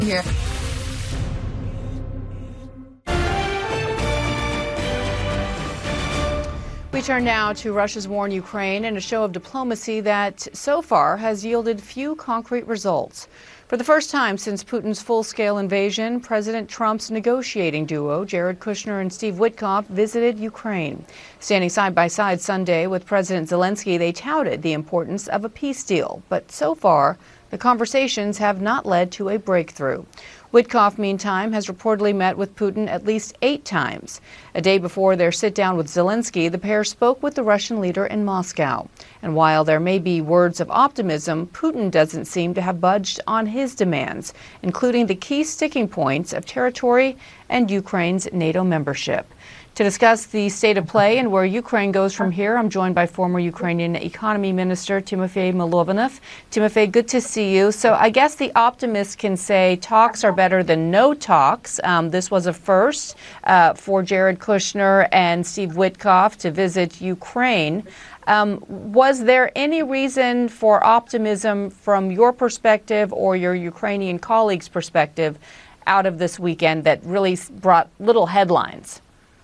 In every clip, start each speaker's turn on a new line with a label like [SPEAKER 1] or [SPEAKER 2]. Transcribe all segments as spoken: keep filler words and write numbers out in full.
[SPEAKER 1] Here. We turn now to Russia's war in Ukraine and a show of diplomacy that so far has yielded few concrete results. For the first time since Putin's full-scale invasion, President Trump's negotiating duo, Jared Kushner and Steve Witkoff, visited Ukraine. Standing side by side Sunday with President Zelensky, they touted the importance of a peace deal. But so far, the conversations have not led to a breakthrough. Witkoff, meantime, has reportedly met with Putin at least eight times. A day before their sit-down with Zelensky, the pair spoke with the Russian leader in Moscow. And while there may be words of optimism, Putin doesn't seem to have budged on his demands, including the key sticking points of territory and Ukraine's NATO membership. To discuss the state of play and where Ukraine goes from here, I'm joined by former Ukrainian Economy Minister Timofey Milovanov. Timofey, good to see you. So I guess the optimists can say talks are better than no talks. Um, this was a first uh, for Jared Kushner and Steve Witkoff to visit Ukraine. Um, was there any reason for optimism from your perspective or your Ukrainian colleagues' perspective out of this weekend that really brought little headlines?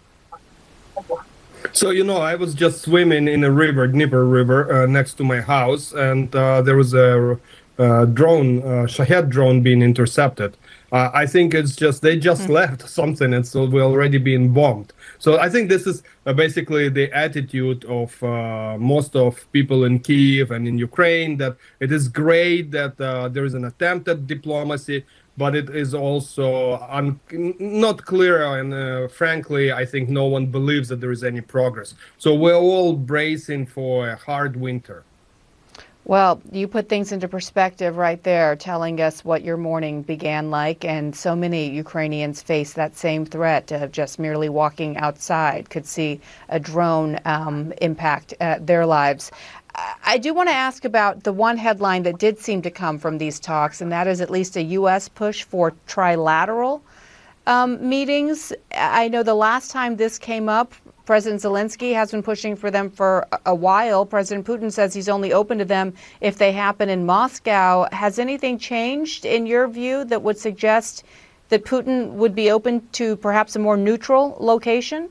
[SPEAKER 2] So, you know, I was just swimming in a river, Dnieper River, uh, next to my house, and uh, there was a uh, drone, uh, Shahed drone being intercepted. Uh, I think it's just, they just mm-hmm. left something, and so we're already being bombed. So I think this is uh, basically the attitude of uh, most of people in Kyiv and in Ukraine, that it is great that uh, there is an attempt at diplomacy, but it is also un not clear, and uh, frankly, I think no one believes that there is any progress. So we're all bracing for a hard winter.
[SPEAKER 1] Well, you put things into perspective right there, telling us what your morning began like, and so many Ukrainians face that same threat of just merely walking outside, could see a drone um, impact uh, their lives. I do want to ask about the one headline that did seem to come from these talks, and that is at least a U S push for trilateral um, meetings. I know the last time this came up, President Zelensky has been pushing for them for a while. President Putin says he's only open to them if they happen in Moscow. Has anything changed in your view that would suggest that Putin would be open to perhaps a more neutral location?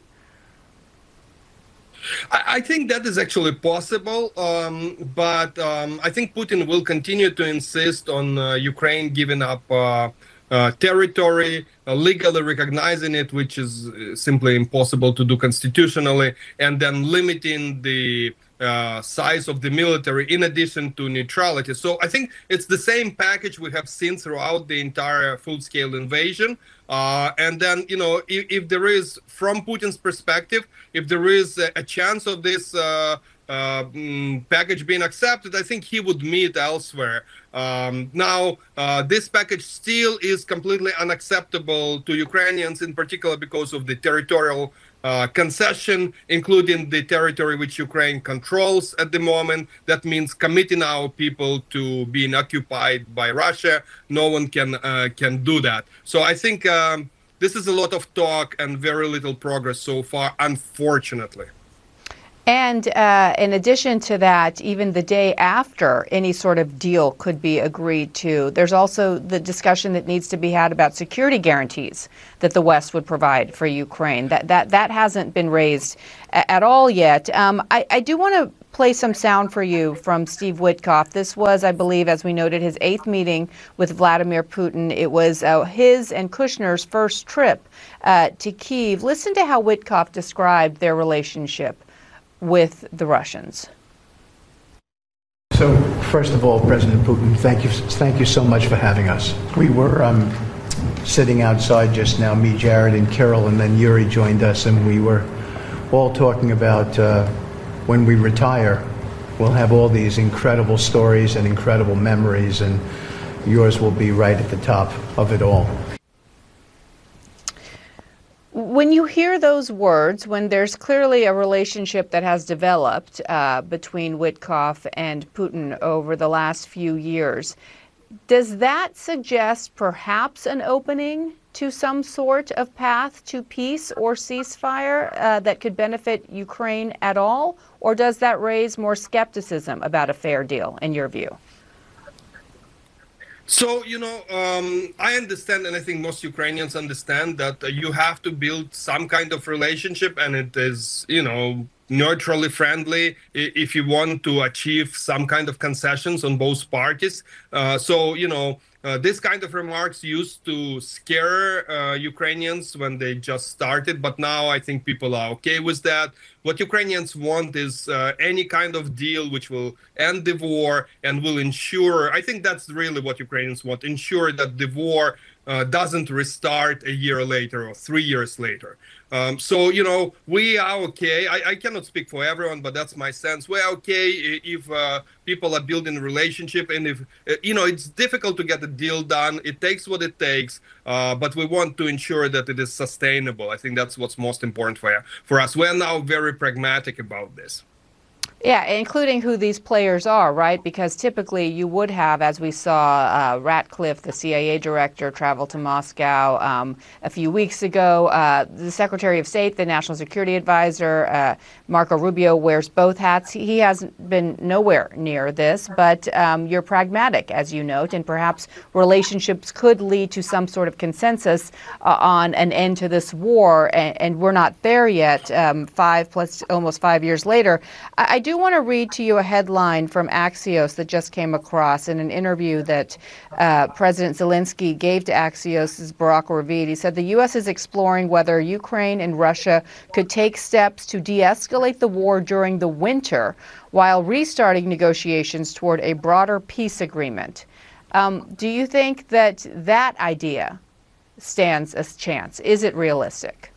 [SPEAKER 2] I think that is actually possible, um, but um, I think Putin will continue to insist on uh, Ukraine giving up uh, uh, territory, uh, legally recognizing it, which is simply impossible to do constitutionally, and then limiting the uh, size of the military in addition to neutrality. So I think it's the same package we have seen throughout the entire full-scale invasion. Uh, and then, you know, if, if there is, from Putin's perspective, if there is a, a chance of this uh, uh, mm, package being accepted, I think he would meet elsewhere. Um, now, uh, this package still is completely unacceptable to Ukrainians, in particular because of the territorial Uh, concession, including the territory which Ukraine controls at the moment. That means committing our people to being occupied by Russia. No one can uh, can do that. So I think um, this is a lot of talk and very little progress so far, unfortunately.
[SPEAKER 1] And uh, in addition to that, even the day after any sort of deal could be agreed to, there's also the discussion that needs to be had about security guarantees that the West would provide for Ukraine. That that that hasn't been raised at all yet. Um, I, I do want to play some sound for you from Steve Witkoff. This was, I believe, as we noted, his eighth meeting with Vladimir Putin. It was uh, his and Kushner's first trip uh, to Kyiv. Listen to how Witkoff described their relationship with the Russians.
[SPEAKER 3] So, first of all, President Putin, thank you, thank you so much for having us. We were um, sitting outside just now, me, Jared, and Kirill, and then Yuri joined us, and we were all talking about uh, when we retire, we'll have all these incredible stories and incredible memories, and yours will be right at the top of it all.
[SPEAKER 1] When you hear those words, when there's clearly a relationship that has developed uh, between Witkoff and Putin over the last few years, does that suggest perhaps an opening to some sort of path to peace or ceasefire uh, that could benefit Ukraine at all? Or does that raise more skepticism about a fair deal, in your view?
[SPEAKER 2] So, you know, um, I understand, and I think most Ukrainians understand that uh, you have to build some kind of relationship, and it is, you know, neutrally friendly if you want to achieve some kind of concessions on both parties. Uh, so, you know, uh, this kind of remarks used to scare uh, Ukrainians when they just started, but now I think people are okay with that. What Ukrainians want is uh, any kind of deal which will end the war and will ensure, I think that's really what Ukrainians want, ensure that the war uh, doesn't restart a year later or three years later. Um, so, you know, we are okay. I, I cannot speak for everyone, but that's my sense. We're okay if uh, people are building a relationship, and if, uh, you know, it's difficult to get a deal done. It takes what it takes, uh, but we want to ensure that it is sustainable. I think that's what's most important for, for us. We're now very pragmatic about this.
[SPEAKER 1] Yeah, including who these players are, right? Because typically you would have, as we saw, uh, Ratcliffe, the C I A director, travel to Moscow um, a few weeks ago. Uh, the Secretary of State, the National Security Advisor, uh, Marco Rubio, wears both hats. He hasn't been nowhere near this, but um, you're pragmatic, as you note, and perhaps relationships could lead to some sort of consensus uh, on an end to this war, and, and we're not there yet, um, five plus, almost five years later. I, I do want to read to you a headline from Axios that just came across in an interview that uh, President Zelensky gave to Axios' Barak Ravid. He said the U S is exploring whether Ukraine and Russia could take steps to de-escalate the war during the winter while restarting negotiations toward a broader peace agreement. Um, do you think that that idea stands a chance? Is it realistic?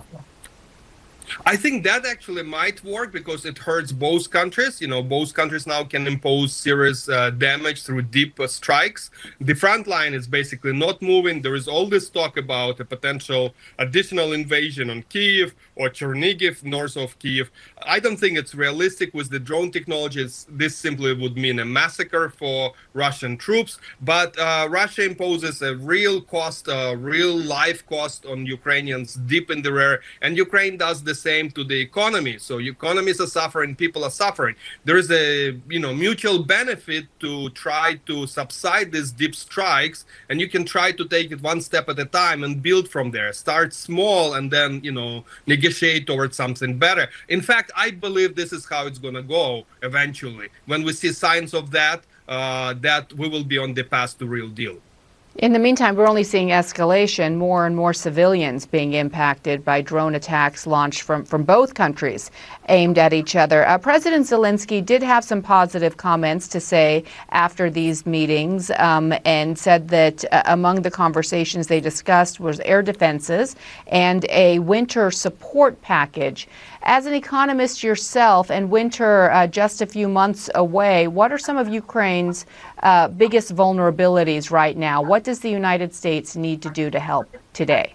[SPEAKER 2] I think that actually might work because it hurts both countries. You know, both countries now can impose serious uh, damage through deep uh, strikes. The front line is basically not moving. There is all this talk about a potential additional invasion on Kyiv or Chernihiv, north of Kyiv. I don't think it's realistic with the drone technologies. This simply would mean a massacre for Russian troops. But uh, Russia imposes a real cost, a real life cost on Ukrainians deep in the rear. And Ukraine does the same to the economy. So economies are suffering, people are suffering. There is a, you know, mutual benefit to try to subside these deep strikes, and you can try to take it one step at a time and build from there. Start small and then, you know, negotiate towards something better. In fact, I believe this is how it's going to go eventually. When we see signs of that, uh, that we will be on the path to real deal.
[SPEAKER 1] In the meantime, we're only seeing escalation, more and more civilians being impacted by drone attacks launched from, from both countries aimed at each other. Uh, President Zelensky did have some positive comments to say after these meetings um, and said that uh, among the conversations they discussed was air defenses and a winter support package. As an economist yourself, and winter uh, just a few months away, what are some of Ukraine's uh, biggest vulnerabilities right now? What does the United States need to do to help today?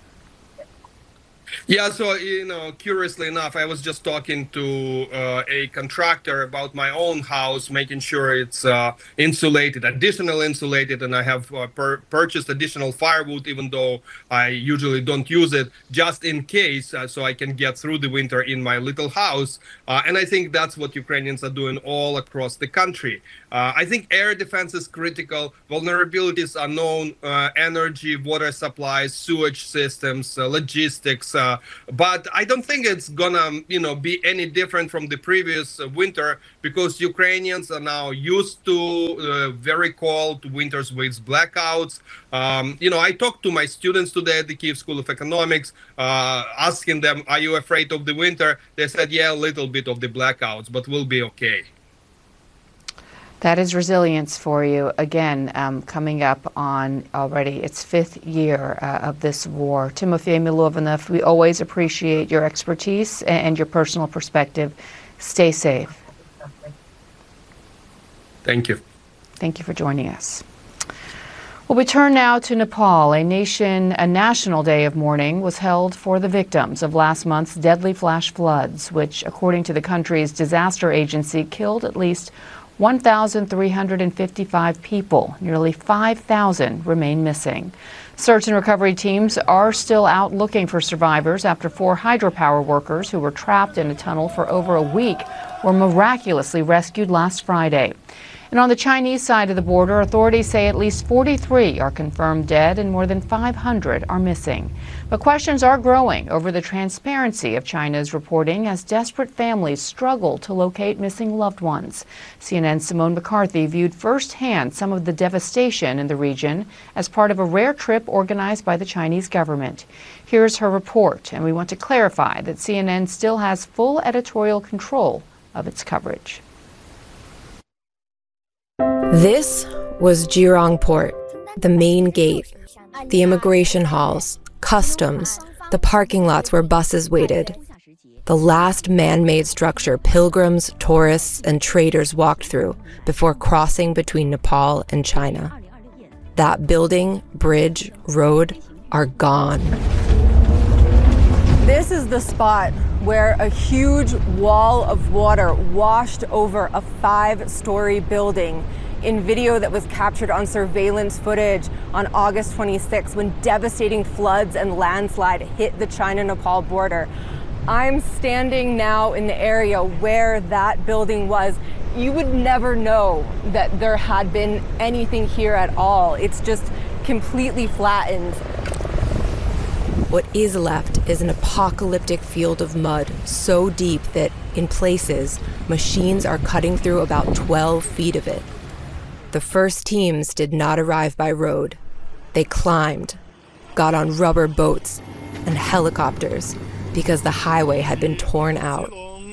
[SPEAKER 2] Yeah, so, you know, curiously enough, I was just talking to uh, a contractor about my own house, making sure it's uh, insulated, additional insulated, and I have uh, per purchased additional firewood, even though I usually don't use it, just in case, uh, so I can get through the winter in my little house. Uh, and I think that's what Ukrainians are doing all across the country. Uh, I think air defense is critical. Vulnerabilities are known, uh, energy, water supplies, sewage systems, uh, logistics. Uh, but I don't think it's gonna, you know, be any different from the previous uh, winter, because Ukrainians are now used to uh, very cold winters with blackouts. Um, you know, I talked to my students today at the Kyiv School of Economics, uh, asking them, "Are you afraid of the winter?" They said, "Yeah, a little bit of the blackouts, but we'll be okay."
[SPEAKER 1] That is resilience for you. Again, um, coming up on already its fifth year uh, of this war. Timofey Milovanov, we always appreciate your expertise and your personal perspective. Stay safe.
[SPEAKER 2] Thank you.
[SPEAKER 1] Thank you for joining us. Well, we turn now to Nepal. A nation, a national day of mourning was held for the victims of last month's deadly flash floods, which, according to the country's disaster agency, killed at least one thousand three hundred fifty-five people. Nearly five thousand remain missing. Search and recovery teams are still out looking for survivors after four hydropower workers who were trapped in a tunnel for over a week were miraculously rescued last Friday. And on the Chinese side of the border, authorities say at least forty-three are confirmed dead and more than five hundred are missing. But questions are growing over the transparency of China's reporting as desperate families struggle to locate missing loved ones. C N N's Simone McCarthy viewed firsthand some of the devastation in the region as part of a rare trip organized by the Chinese government. Here's her report, and we want to clarify that C N N still has full editorial control of its coverage.
[SPEAKER 4] This was Jirong Port, the main gate, the immigration halls, customs, the parking lots where buses waited, the last man-made structure pilgrims, tourists, and traders walked through before crossing between Nepal and China. That building, bridge, road are gone.
[SPEAKER 5] This is the spot where a huge wall of water washed over a five-story building in video that was captured on surveillance footage on August twenty-sixth when devastating floods and landslide hit the China-Nepal border. I'm standing now in the area where that building was. You would never know that there had been anything here at all. It's just completely flattened.
[SPEAKER 4] What is left is an apocalyptic field of mud so deep that, in places, machines are cutting through about twelve feet of it. The first teams did not arrive by road. They climbed, got on rubber boats and helicopters because the highway had been torn out.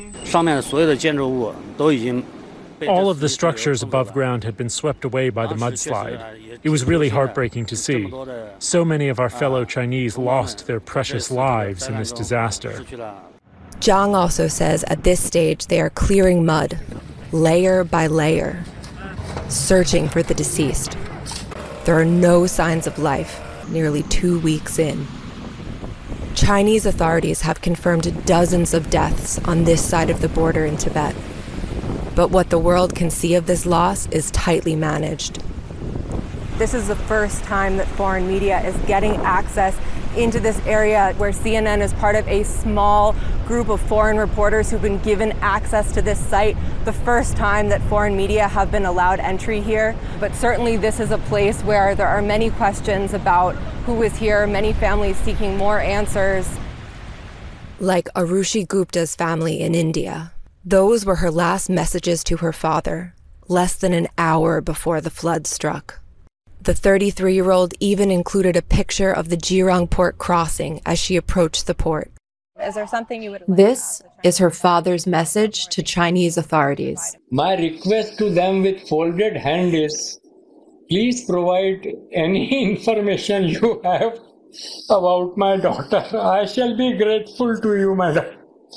[SPEAKER 6] All of the structures above ground had been swept away by the mudslide. It was really heartbreaking to see. So many of our fellow Chinese lost their precious lives in this disaster.
[SPEAKER 4] Zhang also says at this stage they are clearing mud, layer by layer, searching for the deceased. There are no signs of life, nearly two weeks in. Chinese authorities have confirmed dozens of deaths on this side of the border in Tibet. But what the world can see of this loss is tightly managed.
[SPEAKER 5] This is the first time that foreign media is getting access into this area where C N N is part of a small group of foreign reporters who've been given access to this site. The first time that foreign media have been allowed entry here. But certainly this is a place where there are many questions about who was here, many families seeking more answers.
[SPEAKER 4] Like Arushi Gupta's family in India. Those were her last messages to her father, less than an hour before the flood struck. The thirty-three-year-old even included a picture of the Jirong Port crossing as she approached the port.
[SPEAKER 5] Is there something you would like
[SPEAKER 4] This is her father's message to Chinese authorities.
[SPEAKER 7] My request to them with folded hand is, please provide any information you have about my daughter. I shall be grateful to you, madam.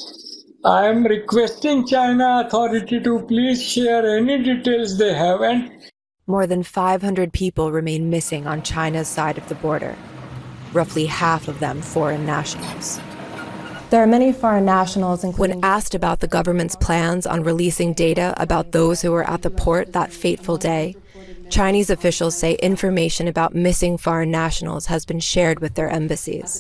[SPEAKER 7] I am requesting China authority to please share any details they have. And
[SPEAKER 4] more than five hundred people remain missing on China's side of the border, roughly half of them foreign nationals.
[SPEAKER 5] There are many foreign nationals, including...
[SPEAKER 4] When asked about the government's plans on releasing data about those who were at the port that fateful day, Chinese officials say information about missing foreign nationals has been shared with their embassies.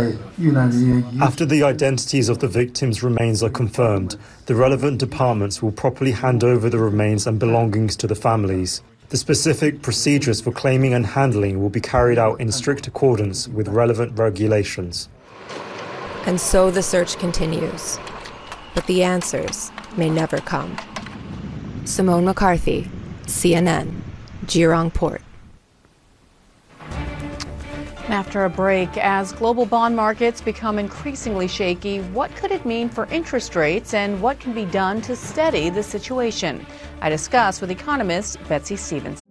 [SPEAKER 8] After the identities of the victims' remains are confirmed, the relevant departments will properly hand over the remains and belongings to the families. The specific procedures for claiming and handling will be carried out in strict accordance with relevant regulations.
[SPEAKER 4] And so the search continues. But the answers may never come. Simone McCarthy, C N N, Jirong Port.
[SPEAKER 1] After a break, as global bond markets become increasingly shaky, what could it mean for interest rates and what can be done to steady the situation? I discuss with economist Betsy Stevens.